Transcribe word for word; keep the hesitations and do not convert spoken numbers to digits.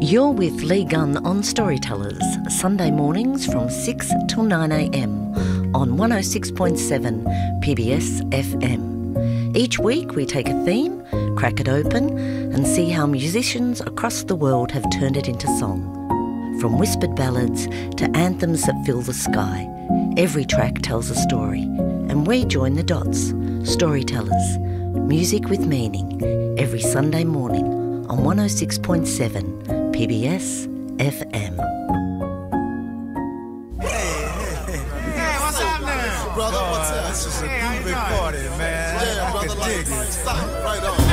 You're with Lee Gunn on Storytellers, Sunday mornings from six till nine a m on one oh six point seven P B S F M. Each week we take a theme, crack it open and see how musicians across the world have turned it into song. From whispered ballads to anthems that fill the sky, every track tells a story, and we join the dots. Storytellers, music with meaning, every Sunday morning on one oh six point seven P B S F M. Hey, hey, hey, hey, what's up now? Brother, what's up? This is a groovy party, man. Yeah, brother, like, stop right on.